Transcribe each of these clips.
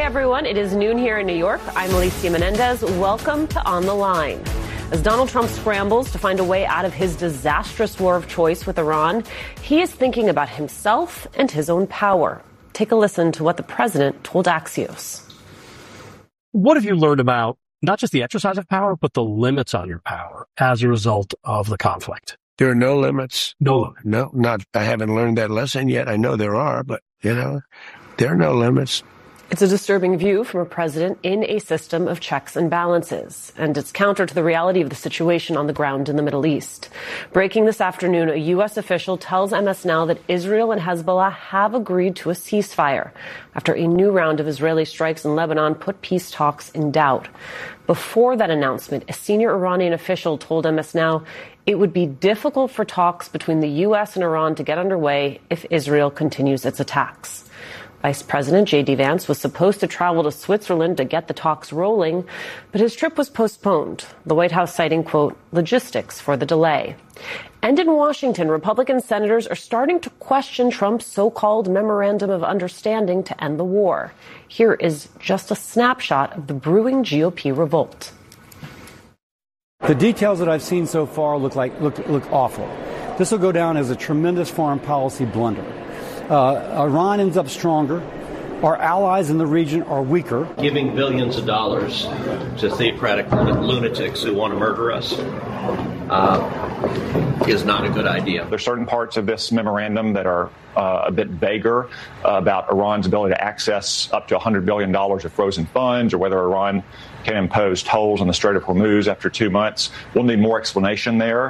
everyone. It is noon here in New York. I'm Alicia Menendez. Welcome to On the Line. As Donald Trump scrambles to find a way out of his disastrous war of choice with Iran, he is thinking about himself and his own power. Take a listen to what the president told Axios. What have you learned about not just the exercise of power, but the limits on your power as a result of the conflict? There are no limits. No limit. No, I haven't learned that lesson yet. I know there are, but, there are no limits. It's a disturbing view from a president in a system of checks and balances, and it's counter to the reality of the situation on the ground in the Middle East. Breaking this afternoon, a U.S. official tells MS Now that Israel and Hezbollah have agreed to a ceasefire after a new round of Israeli strikes in Lebanon put peace talks in doubt. Before that announcement, a senior Iranian official told MS Now it would be difficult for talks between the U.S. and Iran to get underway if Israel continues its attacks. Vice President J.D. Vance was supposed to travel to Switzerland to get the talks rolling, but his trip was postponed, the White House citing, quote, logistics for the delay. And in Washington, Republican senators are starting to question Trump's so-called memorandum of understanding to end the war. Here is just a snapshot of the brewing GOP revolt. The details that I've seen so far look awful. This will go down as a tremendous foreign policy blunder. Iran ends up stronger. Our allies in the region are weaker. Giving billions of dollars to theocratic lunatics who want to murder us is not a good idea. There's certain parts of this memorandum that are a bit vaguer about Iran's ability to access up to $100 billion of frozen funds, or whether Iran can impose tolls on the Strait of Hormuz after 2 months. We'll need more explanation there.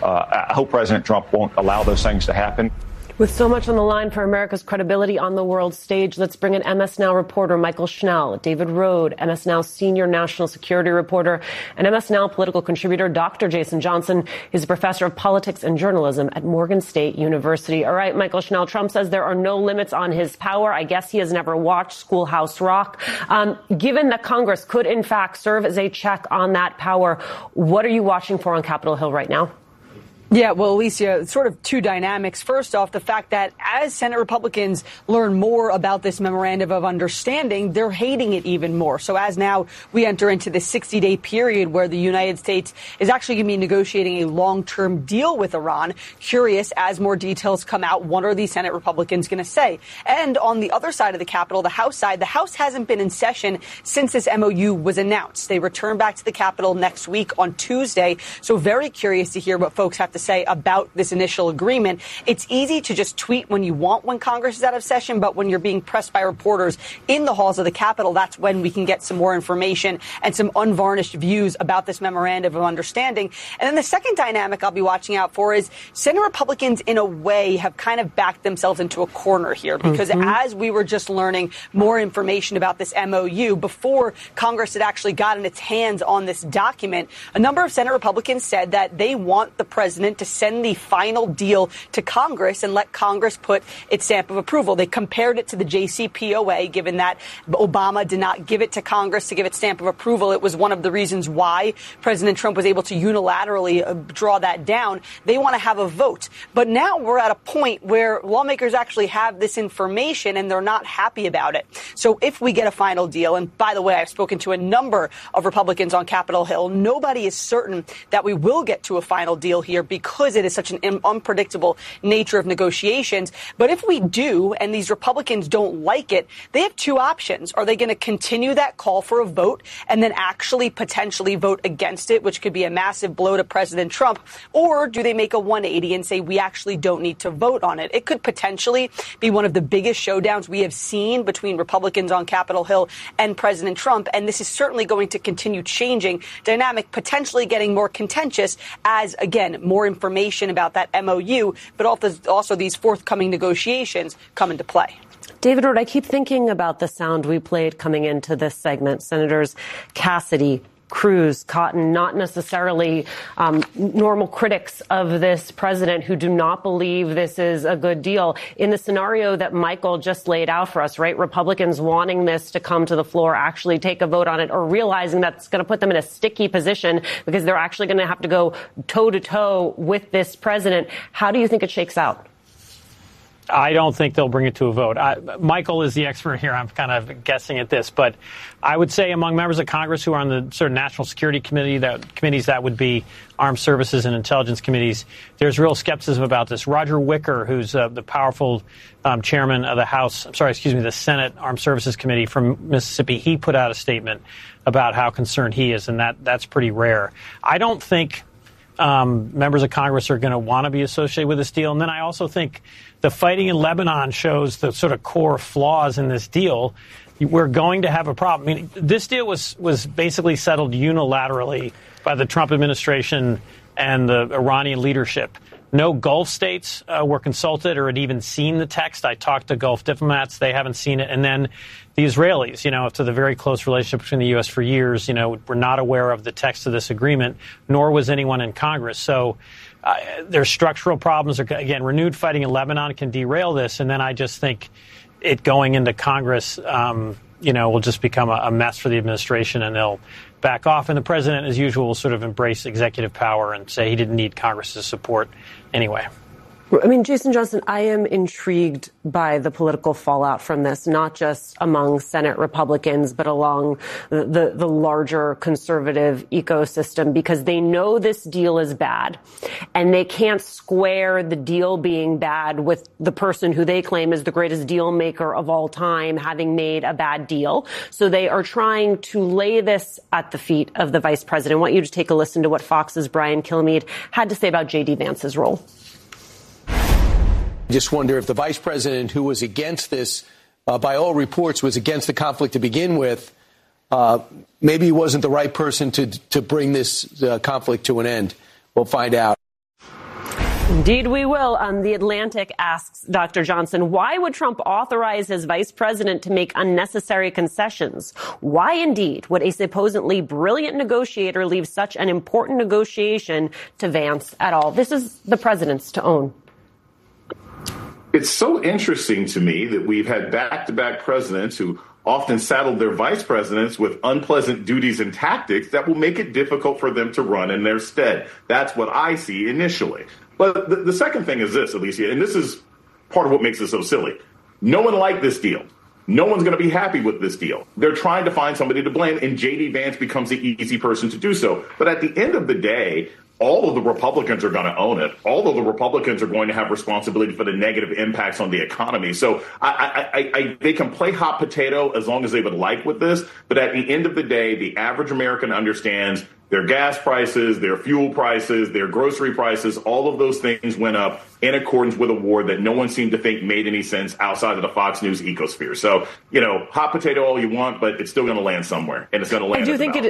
I hope President Trump won't allow those things to happen. With so much on the line for America's credibility on the world stage, let's bring in MS Now reporter Michael Schnell, David Rode, MS Now senior national security reporter, and MS Now political contributor Dr. Jason Johnson. He's a professor of politics and journalism at Morgan State University. All right, Michael Schnell, Trump says there are no limits on his power. I guess he has never watched Schoolhouse Rock. Given that Congress could, in fact, serve as a check on that power, what are you watching for on Capitol Hill right now? Yeah, well, Alicia, sort of two dynamics. First off, the fact that as Senate Republicans learn more about this memorandum of understanding, they're hating it even more. So as now we enter into the 60-day period where the United States is actually going to be negotiating a long-term deal with Iran, curious as more details come out, what are these Senate Republicans going to say? And on the other side of the Capitol, the House side, the House hasn't been in session since this MOU was announced. They return back to the Capitol next week on Tuesday. So very curious to hear what folks have to say about this initial agreement. It's easy to just tweet when you want when Congress is out of session, but when you're being pressed by reporters in the halls of the Capitol, that's when we can get some more information and some unvarnished views about this memorandum of understanding. And then the second dynamic I'll be watching out for is Senate Republicans, in a way, have kind of backed themselves into a corner here, because as we were just learning more information about this MOU before Congress had actually gotten its hands on this document, a number of Senate Republicans said that they want the president to send the final deal to Congress and let Congress put its stamp of approval. They compared it to the JCPOA, given that Obama did not give it to Congress to give its stamp of approval. It was one of the reasons why President Trump was able to unilaterally draw that down. They want to have a vote. But now we're at a point where lawmakers actually have this information and they're not happy about it. So if we get a final deal, and by the way, I've spoken to a number of Republicans on Capitol Hill, nobody is certain that we will get to a final deal here because it is such an unpredictable nature of negotiations. But if we do, and these Republicans don't like it, they have two options. Are they going to continue that call for a vote and then actually potentially vote against it, which could be a massive blow to President Trump? Or do they make a 180 and say we actually don't need to vote on it? It could potentially be one of the biggest showdowns we have seen between Republicans on Capitol Hill and President Trump. And this is certainly going to continue changing dynamic, potentially getting more contentious as, again, more information about that MOU, but also these forthcoming negotiations come into play. David Rode, I keep thinking about the sound we played coming into this segment. Senators Cassidy, Cruz, Cotton, not necessarily normal critics of this president who do not believe this is a good deal. In the scenario that Michael just laid out for us, right, Republicans wanting this to come to the floor, actually take a vote on it, or realizing that's going to put them in a sticky position because they're actually going to have to go toe-to-toe with this president. How do you think it shakes out? I don't think they'll bring it to a vote. Michael is the expert here. I'm kind of guessing at this, but I would say among members of Congress who are on the sort of National Security committees that would be Armed Services and Intelligence committees, there's real skepticism about this. Roger Wicker, who's the powerful chairman of the Senate Armed Services Committee from Mississippi, he put out a statement about how concerned he is, and that's pretty rare. I don't think members of Congress are going to want to be associated with this deal. And then I also think the fighting in Lebanon shows the sort of core flaws in this deal. We're going to have a problem. I mean, this deal was basically settled unilaterally by the Trump administration and the Iranian leadership. No Gulf states were consulted or had even seen the text. I talked to Gulf diplomats. They haven't seen it. And then the Israelis, to the very close relationship between the U.S. for years, were not aware of the text of this agreement, nor was anyone in Congress. So there's structural problems. Again, renewed fighting in Lebanon can derail this. And then I just think it going into Congress, will just become a mess for the administration, and they'll back off. And the president, as usual, will sort of embrace executive power and say he didn't need Congress's support anyway. I mean, Jason Johnson, I am intrigued by the political fallout from this, not just among Senate Republicans, but along the larger conservative ecosystem, because they know this deal is bad and they can't square the deal being bad with the person who they claim is the greatest deal maker of all time having made a bad deal. So they are trying to lay this at the feet of the vice president. I want you to take a listen to what Fox's Brian Kilmeade had to say about J.D. Vance's role. I just wonder if the vice president, who was against this, by all reports, was against the conflict to begin with, maybe he wasn't the right person to bring this conflict to an end. We'll find out. Indeed, we will. The Atlantic asks Dr. Johnson, why would Trump authorize his vice president to make unnecessary concessions? Why, indeed, would a supposedly brilliant negotiator leave such an important negotiation to Vance at all? This is the president's to own. It's so interesting to me that we've had back-to-back presidents who often saddled their vice presidents with unpleasant duties and tactics that will make it difficult for them to run in their stead. That's what I see initially. But the second thing is this, Alicia, and this is part of what makes it so silly. No one liked this deal. No one's going to be happy with this deal. They're trying to find somebody to blame, and J.D. Vance becomes the easy person to do so. But at the end of the day, all of the Republicans are going to own it. All of the Republicans are going to have responsibility for the negative impacts on the economy. So they can play hot potato as long as they would like with this. But at the end of the day, the average American understands their gas prices, their fuel prices, their grocery prices, all of those things went up in accordance with a war that no one seemed to think made any sense outside of the Fox News ecosphere. So, hot potato all you want, but it's still going to land somewhere, and it's going to land.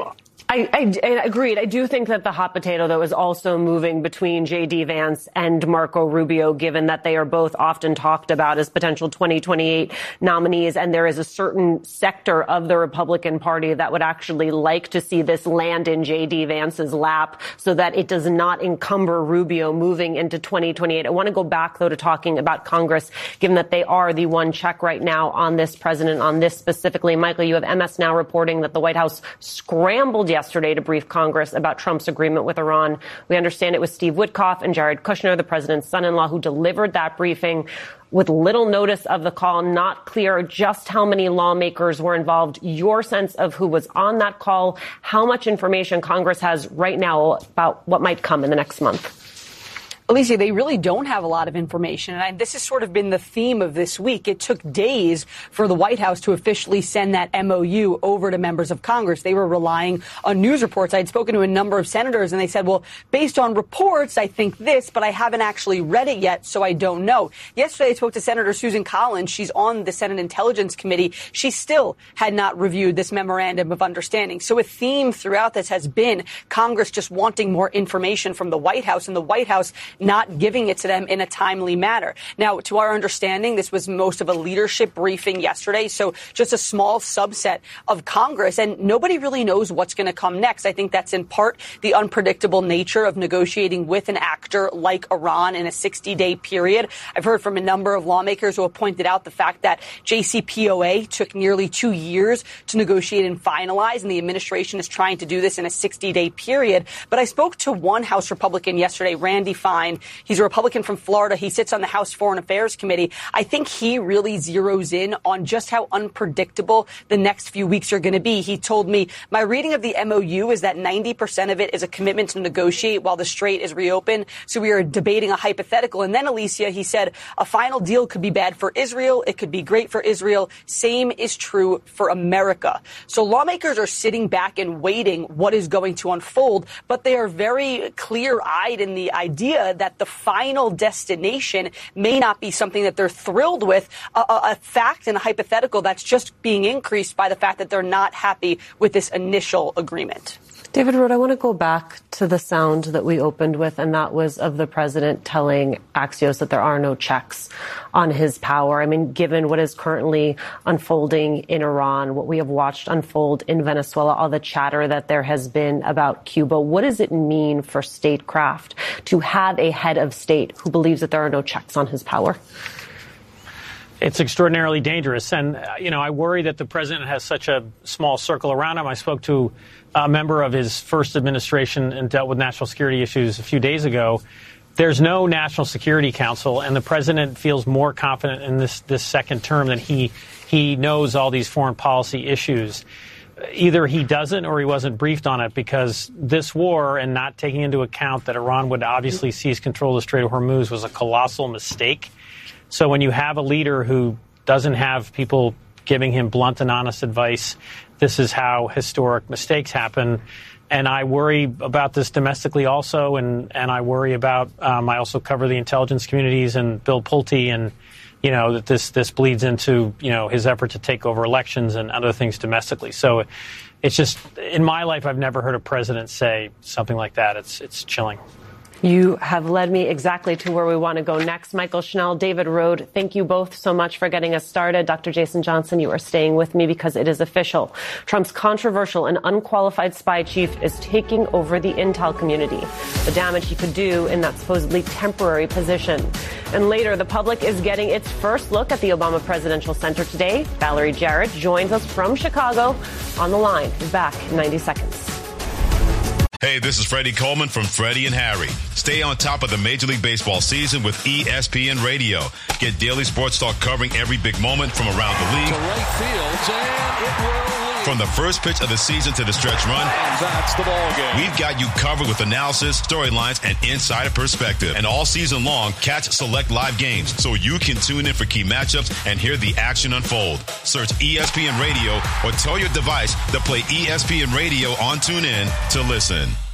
I agreed. I do think that the hot potato, though, is also moving between J.D. Vance and Marco Rubio, given that they are both often talked about as potential 2028 nominees. And there is a certain sector of the Republican Party that would actually like to see this land in J.D. Vance's lap so that it does not encumber Rubio moving into 2028. I want to go back, though, to talking about Congress, given that they are the one check right now on this president, on this specifically. Michael, you have MS Now reporting that the White House scrambled yesterday to brief Congress about Trump's agreement with Iran. We understand it was Steve Witkoff and Jared Kushner, the president's son-in-law, who delivered that briefing with little notice of the call. Not clear just how many lawmakers were involved. Your sense of who was on that call, how much information Congress has right now about what might come in the next month? Alicia, they really don't have a lot of information. And this has sort of been the theme of this week. It took days for the White House to officially send that MOU over to members of Congress. They were relying on news reports. I had spoken to a number of senators, and they said, well, based on reports, I think this, but I haven't actually read it yet, so I don't know. Yesterday, I spoke to Senator Susan Collins. She's on the Senate Intelligence Committee. She still had not reviewed this memorandum of understanding. So a theme throughout this has been Congress just wanting more information from the White House, and the White House not giving it to them in a timely manner. Now, to our understanding, this was most of a leadership briefing yesterday, so just a small subset of Congress, and nobody really knows what's going to come next. I think that's in part the unpredictable nature of negotiating with an actor like Iran in a 60-day period. I've heard from a number of lawmakers who have pointed out the fact that JCPOA took nearly 2 years to negotiate and finalize, and the administration is trying to do this in a 60-day period. But I spoke to one House Republican yesterday, Randy Fine, mind. He's a Republican from Florida. He sits on the House Foreign Affairs Committee. I think he really zeroes in on just how unpredictable the next few weeks are going to be. He told me, my reading of the MOU is that 90% of it is a commitment to negotiate while the Strait is reopened. So we are debating a hypothetical. And then, Alicia, he said, a final deal could be bad for Israel. It could be great for Israel. Same is true for America. So lawmakers are sitting back and waiting what is going to unfold, but they are very clear-eyed in the idea that the final destination may not be something that they're thrilled with, a fact and a hypothetical that's just being increased by the fact that they're not happy with this initial agreement. David Rohde, I want to go back to the sound that we opened with, and that was of the president telling Axios that there are no checks on his power. I mean, given what is currently unfolding in Iran, what we have watched unfold in Venezuela, all the chatter that there has been about Cuba, what does it mean for statecraft to have a head of state who believes that there are no checks on his power? It's extraordinarily dangerous. And, I worry that the president has such a small circle around him. I spoke to a member of his first administration and dealt with national security issues a few days ago. There's no National Security Council, and the president feels more confident in this second term that he knows all these foreign policy issues. Either he doesn't or he wasn't briefed on it, because this war, and not taking into account that Iran would obviously seize control of the Strait of Hormuz, was a colossal mistake. So when you have a leader who doesn't have people giving him blunt and honest advice, this is how historic mistakes happen. And I worry about this domestically also, and I worry about, I also cover the intelligence communities and Bill Pulte, and, that this bleeds into, his effort to take over elections and other things domestically. So it's just, in my life, I've never heard a president say something like that. It's chilling. You have led me exactly to where we want to go next. Michael Schnell, David Rohde, thank you both so much for getting us started. Dr. Jason Johnson, you are staying with me because it is official. Trump's controversial and unqualified spy chief is taking over the intel community. The damage he could do in that supposedly temporary position. And later, the public is getting its first look at the Obama Presidential Center today. Valerie Jarrett joins us from Chicago on the line. Back in 90 seconds. Hey, this is Freddie Coleman from Freddie and Harry. Stay on top of the Major League Baseball season with ESPN Radio. Get daily sports talk covering every big moment from around the league. To right field, and it will lead. From the first pitch of the season to the stretch run. And that's the ball game. We've got you covered with analysis, storylines, and insider perspective. And all season long, catch select live games so you can tune in for key matchups and hear the action unfold. Search ESPN Radio or tell your device to play ESPN Radio on TuneIn to listen.